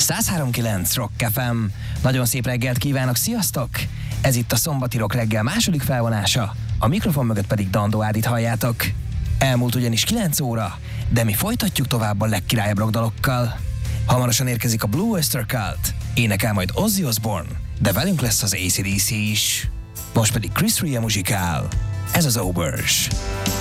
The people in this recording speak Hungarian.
103.9 Rock FM. Nagyon szép reggelt kívánok, sziasztok! Ez itt a szombati Rock reggel második felvonása, a mikrofon mögött pedig Dandó Ádit halljátok. Elmúlt ugyanis 9 óra, de mi folytatjuk tovább a legkirályabb rockdalokkal. Hamarosan érkezik a Blue Oyster Cult, énekel majd Ozzy Osbourne, de velünk lesz az AC/DC is. Most pedig Chris Rea muzsikál. Ez az Obers.